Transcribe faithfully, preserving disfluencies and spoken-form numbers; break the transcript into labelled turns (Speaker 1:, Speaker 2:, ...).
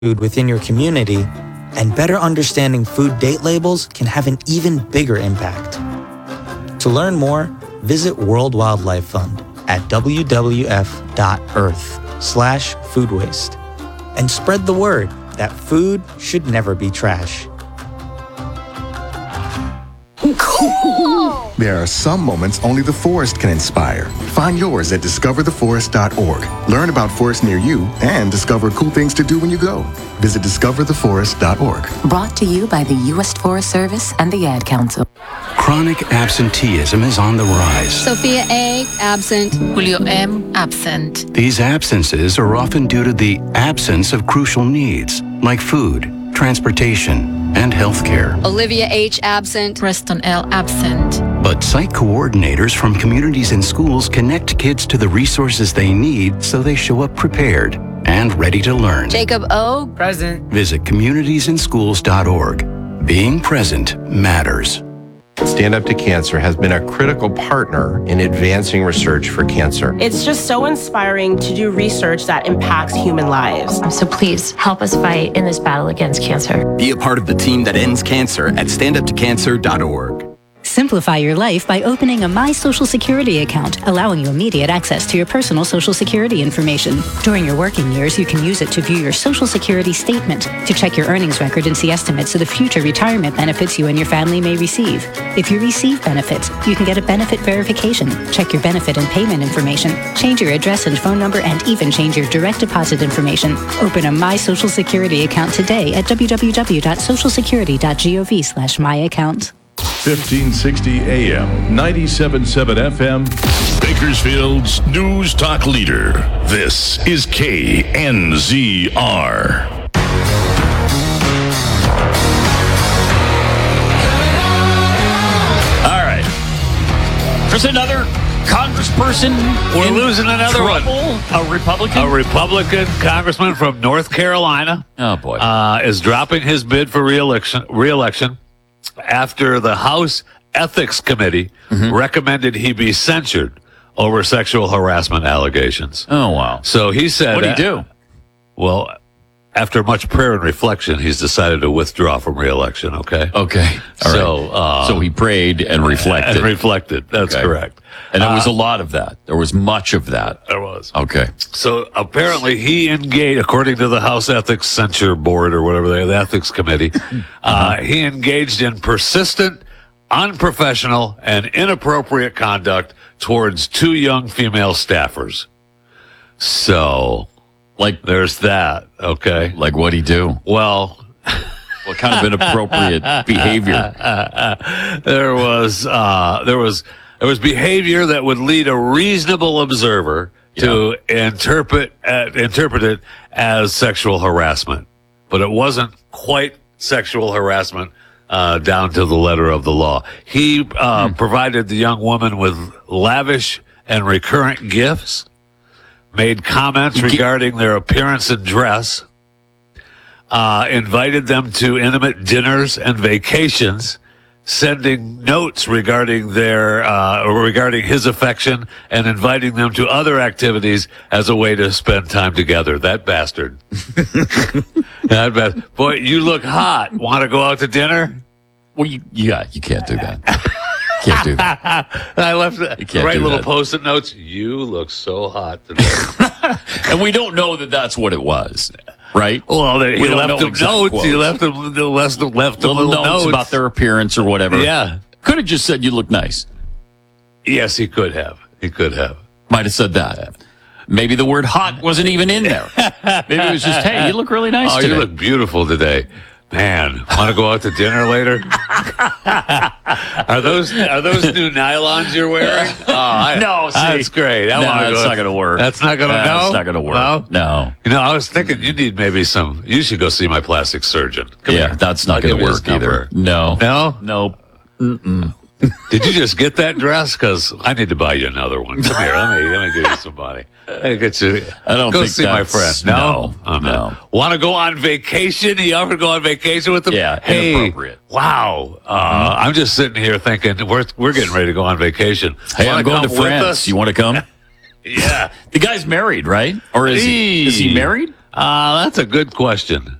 Speaker 1: food within your community, and better understanding food date labels can have an even bigger impact. To learn more, visit World Wildlife Fund at w w f dot earth slash food waste and spread the word that food should never be trash.
Speaker 2: Cool! There are some moments only the forest can inspire. Find yours at discover the forest dot org. Learn about forests near you and discover cool things to do when you go. Visit discover the forest dot org.
Speaker 3: Brought to you by the U S Forest Service and the Ad Council.
Speaker 4: Chronic absenteeism is on the rise.
Speaker 5: Sophia A., absent.
Speaker 6: Julio M., absent.
Speaker 4: These absences are often due to the absence of crucial needs, like food, transportation, and health care.
Speaker 5: Olivia H., absent.
Speaker 6: Preston L., absent.
Speaker 4: But site coordinators from communities and schools connect kids to the resources they need so they show up prepared and ready to learn.
Speaker 5: Jacob O.,
Speaker 6: present.
Speaker 4: Visit communities in schools dot org. Being present matters.
Speaker 7: Stand Up to Cancer has been a critical partner in advancing research for cancer.
Speaker 8: It's just so inspiring to do research that impacts human lives.
Speaker 9: So please help us fight in this battle against cancer.
Speaker 10: Be a part of the team that ends cancer at stand up to cancer dot org.
Speaker 11: Simplify your life by opening a My Social Security account, allowing you immediate access to your personal Social Security information. During your working years, you can use it to view your Social Security statement, to check your earnings record and see estimates of the future retirement benefits you and your family may receive. If you receive benefits, you can get a benefit verification, check your benefit and payment information, change your address and phone number, and even change your direct deposit information. Open a My Social Security account today at w w w dot social security dot gov slash my account.
Speaker 12: fifteen sixty A M, ninety-seven point seven F M, Bakersfield's News Talk leader. This is K N Z R.
Speaker 13: All right. There's another congressperson.
Speaker 14: We're losing another
Speaker 13: trouble.
Speaker 14: one.
Speaker 13: A Republican?
Speaker 14: A Republican congressman from North Carolina.
Speaker 13: Oh, boy.
Speaker 14: Uh, is dropping his bid for re-election, re-election after the House Ethics Committee mm-hmm. recommended he be censured over sexual harassment allegations.
Speaker 13: Oh, wow.
Speaker 14: So he said...
Speaker 13: What did he do?
Speaker 14: Well, after much prayer and reflection, he's decided to withdraw from re-election, okay?
Speaker 13: Okay. All
Speaker 14: so,
Speaker 13: right.
Speaker 14: uh,
Speaker 13: so he prayed and reflected.
Speaker 14: And reflected. That's
Speaker 13: okay.
Speaker 14: correct.
Speaker 13: And there was
Speaker 14: uh,
Speaker 13: a lot of that. There was much of that.
Speaker 14: There was.
Speaker 13: Okay.
Speaker 14: So apparently he engaged, according to the House Ethics Censure Board or whatever they are, the Ethics Committee, uh, he engaged in persistent, unprofessional, and inappropriate conduct towards two young female staffers. So,
Speaker 13: like,
Speaker 14: there's that, okay?
Speaker 13: Like, what'd he do?
Speaker 14: Well...
Speaker 13: what kind of inappropriate behavior?
Speaker 14: There was, uh, there was... There was behavior that would lead a reasonable observer yeah. to interpret uh, interpret it as sexual harassment, but it wasn't quite sexual harassment uh, down to the letter of the law. He uh, hmm. provided the young woman with lavish and recurrent gifts, made comments regarding their appearance and dress, uh, invited them to intimate dinners and vacations, sending notes regarding their uh, regarding his affection and inviting them to other activities as a way to spend time together. That bastard. that bastard. Boy, you look hot. Want to go out to dinner?
Speaker 13: Well, you, yeah, you can't do that. Can't do that.
Speaker 14: I left the right little that. post-it notes. You look so hot today.
Speaker 13: And we don't know that that's what it was. Right?
Speaker 14: Well, they, he left them notes.
Speaker 13: Quotes.
Speaker 14: He left them, left them, left them
Speaker 13: little,
Speaker 14: little
Speaker 13: notes,
Speaker 14: notes
Speaker 13: about their appearance or whatever.
Speaker 14: Yeah.
Speaker 13: Could have just said you look nice.
Speaker 14: Yes, he could have. He could have.
Speaker 13: Might have said that. Maybe the word hot wasn't even in there. Maybe it was just, hey, you look really nice
Speaker 14: oh,
Speaker 13: today.
Speaker 14: Oh, you look beautiful today. Man, want to go out to dinner later? are those are those new nylons you're wearing? Oh, I,
Speaker 13: no, see,
Speaker 14: that's great. I
Speaker 13: no,
Speaker 14: that's
Speaker 13: go,
Speaker 14: not going to work. That's not going to.
Speaker 13: No,
Speaker 14: no,
Speaker 13: it's not going to work.
Speaker 14: No?
Speaker 13: no.
Speaker 14: You know, I was thinking you need maybe some. You should go see my plastic surgeon. Come
Speaker 13: yeah,
Speaker 14: here.
Speaker 13: that's not going to work either. No,
Speaker 14: no,
Speaker 13: nope. Mm-mm.
Speaker 14: Did you just get that dress? Because I need to buy you another one. Come here. Let me let me give you some money. Let me get you.
Speaker 13: I don't
Speaker 14: go
Speaker 13: think
Speaker 14: see my friend.
Speaker 13: No,
Speaker 14: no. Oh, no.
Speaker 13: no.
Speaker 14: Want to go on vacation? He offered to go on vacation with them.
Speaker 13: Yeah,
Speaker 14: hey,
Speaker 13: inappropriate.
Speaker 14: Wow. Uh, mm-hmm. I'm just sitting here thinking we're we're getting ready to go on vacation.
Speaker 13: Hey, I'm going to France. You want to come?
Speaker 14: Yeah.
Speaker 13: The guy's married, right? Or is he? Is he married?
Speaker 14: Uh, that's a good question.